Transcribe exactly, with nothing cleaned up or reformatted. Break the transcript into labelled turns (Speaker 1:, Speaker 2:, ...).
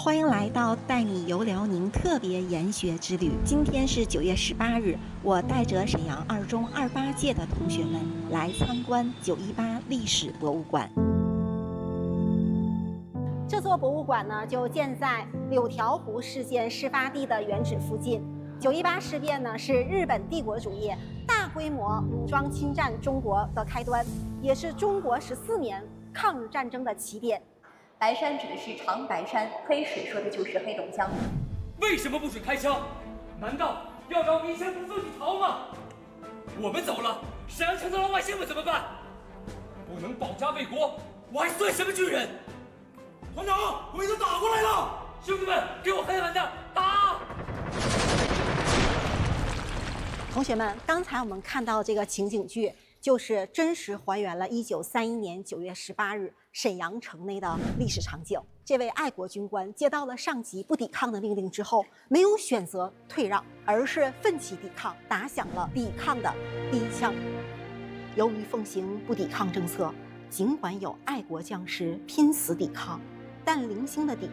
Speaker 1: 欢迎来到带你游辽宁特别研学之旅。今天是九月十八日，我带着沈阳二中二八届的同学们来参观九一八历史博物馆。这座博物馆呢，就建在柳条湖事件事发地的原址附近。九一八事变呢，是日本帝国主义大规模武装侵占中国的开端，也是中国十四年抗日战争的起点。
Speaker 2: 白山指的是长白山，黑水说的就是黑龙江。
Speaker 3: 为什么不准开枪？难道要让我们一枪不自己逃吗？我们走了，沈阳城的老百姓们怎么办？不能保家卫国，我还算什么军人？团长，我已经打过来了，兄弟们，给我狠狠的打！
Speaker 1: 同学们，刚才我们看到这个情景剧，就是真实还原了一九三一年九月十八日沈阳城内的历史场景。这位爱国军官接到了上级不抵抗的命令之后，没有选择退让，而是奋起抵抗，打响了抵抗的第一枪。由于奉行不抵抗政策，尽管有爱国将士拼死抵抗，但零星的抵